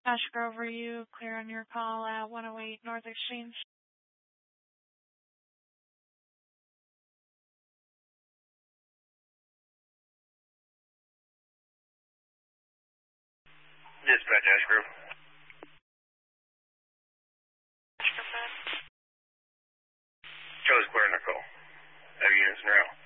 Ash Grove, are you clear on your call at 108 North Exchange? Dispatch, Ash Grove. Charlie's clear on the call. Have units in route.